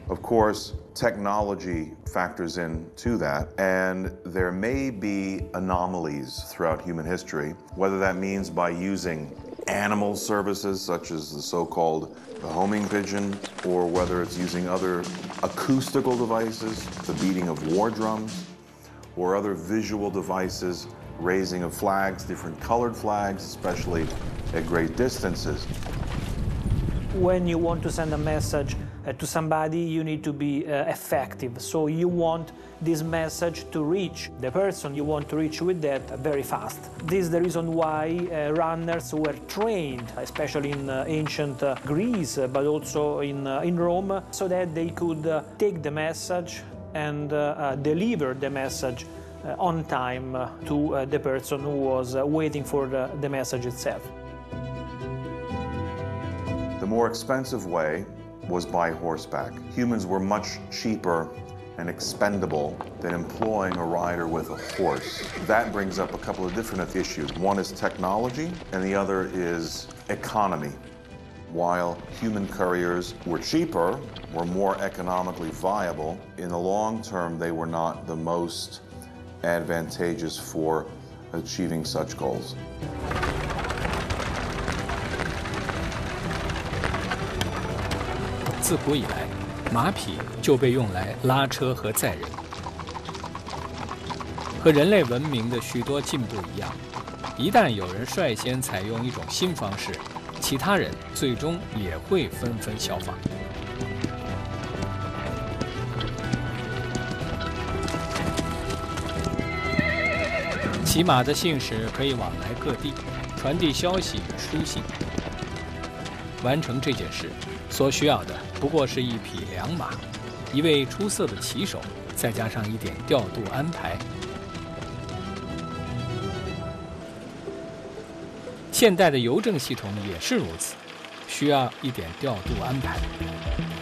Of course, technology factors into that, and there may be anomalies throughout human history, whether that means by using animal services such as the so-called homing pigeon, or whether it's using other acoustical devices, the beating of war drums, or other visual devices, raising of flags, different colored flags, especially at great distances. When you want to send a message to somebody, you need to be effective. So you want this message to reach the person you want to reach with that very fast. This is the reason why runners were trained, especially in ancient Greece, but also in Rome, so that they could take the message and deliver the message on time to the person who was waiting for the message itself. The more expensive way was by horseback. Humans were much cheaper and expendable than employing a rider with a horse. That brings up a couple of different issues. One is technology, and the other is economy. While human couriers were cheaper, were more economically viable, in the long term they were not the most advantageous for achieving such goals. 自古以来，马匹就被用来拉车和载人。和人类文明的许多进步一样，一旦有人率先采用一种新方式，其他人最终也会纷纷效仿。骑马的信使可以往来各地，传递消息与书信。完成这件事所需要的不过是一匹良马，一位出色的骑手，再加上一点调度安排。现代的邮政系统也是如此，需要一点调度安排。